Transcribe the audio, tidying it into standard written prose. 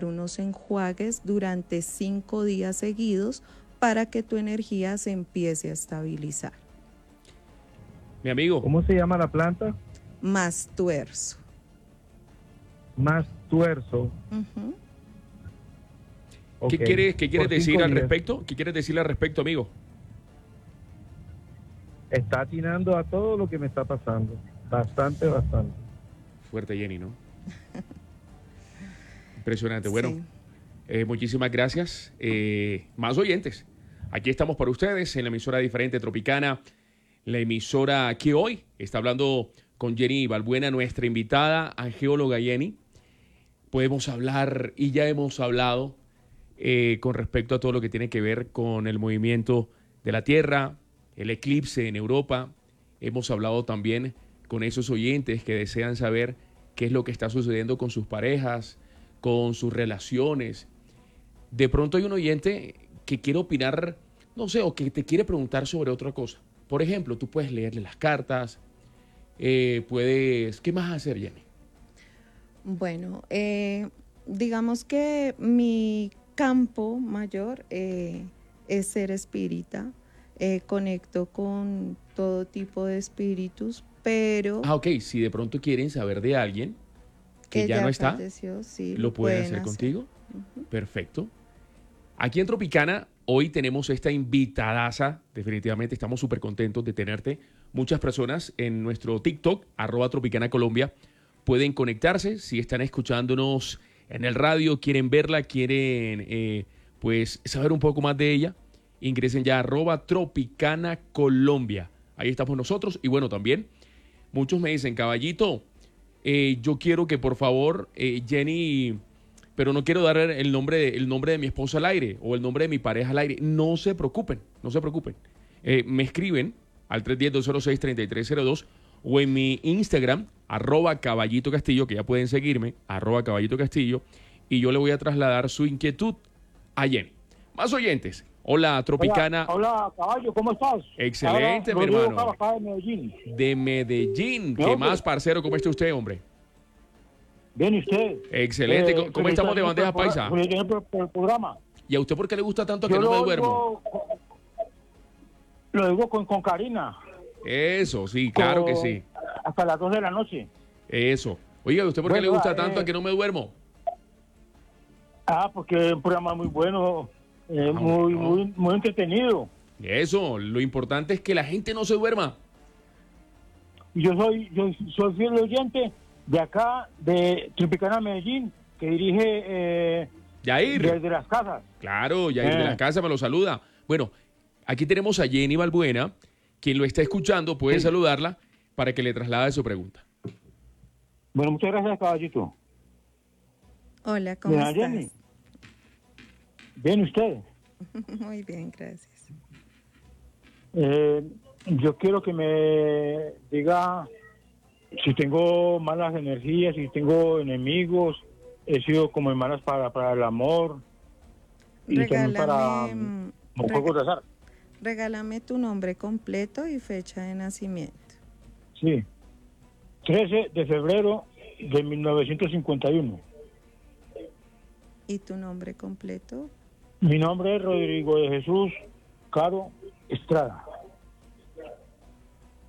realizar unos enjuagues durante 5 días seguidos para que tu energía se empiece a estabilizar. Mi amigo. ¿Cómo se llama la planta? Mastuerzo. Mastuerzo. Uh-huh. ¿Qué quieres decir al respecto? ¿Qué quieres decirle al respecto, amigo? Está atinando a todo lo que me está pasando. Bastante. Fuerte, Jenny, ¿no? Impresionante. Sí. Bueno, muchísimas gracias. Más oyentes. Aquí estamos para ustedes en la emisora diferente Tropicana, la emisora que hoy está hablando con Jenny Balbuena, nuestra invitada, angeóloga Jenny. Podemos hablar y ya hemos hablado con respecto a todo lo que tiene que ver con el movimiento de la Tierra, el eclipse en Europa. Hemos hablado también con esos oyentes que desean saber qué es lo que está sucediendo con sus parejas, con sus relaciones. De pronto hay un oyente que quiere opinar, no sé, o que te quiere preguntar sobre otra cosa. Por ejemplo, tú puedes leerle las cartas, ¿qué más hacer, Jenny? Bueno, digamos que mi campo mayor es ser espírita. Conecto con todo tipo de espíritus, pero... ok, si de pronto quieren saber de alguien que ya no está, falleció, sí, ¿lo pueden hacer contigo? Uh-huh. Perfecto. Aquí en Tropicana hoy tenemos esta invitadaza, definitivamente estamos súper contentos de tenerte. Muchas personas en nuestro TikTok, @TropicanaColombia, pueden conectarse si están escuchándonos en el radio, quieren verla, quieren pues saber un poco más de ella. Ingresen ya @TropicanaColombia. Ahí estamos nosotros. Y bueno, también muchos me dicen, caballito, yo quiero que por favor, Jenny, pero no quiero dar el nombre de mi esposa al aire o el nombre de mi pareja al aire. No se preocupen. Me escriben al 310-206-3302 o en mi Instagram, @Caballito Castillo, que ya pueden seguirme, @Caballito Castillo, y yo le voy a trasladar su inquietud a Jenny. Más oyentes. Hola, Tropicana. Hola, caballo, ¿cómo estás? Excelente, mi hermano. Acá de Medellín. De Medellín. ¿Qué más, parcero? ¿Cómo está usted, hombre? Bien, ¿y usted? Excelente. ¿Cómo estamos de bandeja paisa? Por el programa. ¿Y a usted por qué le gusta tanto que no me duermo? Lo digo con Karina. Eso, sí, claro que sí. Hasta las 12 de la noche. Eso. Oiga, ¿usted por qué le gusta tanto a que no me duermo? Porque es un programa muy bueno. Muy entretenido. Eso, lo importante es que la gente no se duerma. Yo soy fiel oyente de acá, de Tropicana Medellín, que dirige Yair. Desde las Casas. Claro, Yair de las Casas me lo saluda. Bueno, aquí tenemos a Jenny Balbuena, quien lo está escuchando, puede saludarla para que le traslade su pregunta. Bueno, muchas gracias, caballito. Hola, ¿cómo estás? Jenny. Bien, ¿usted? Muy bien, gracias. Yo quiero que me diga si tengo malas energías, si tengo enemigos, he sido como en malas para el amor y también para juegos de azar. Regálame tu nombre completo y fecha de nacimiento. Sí, 13 de febrero de 1951. ¿Y tu nombre completo? Mi nombre es Rodrigo de Jesús Caro Estrada.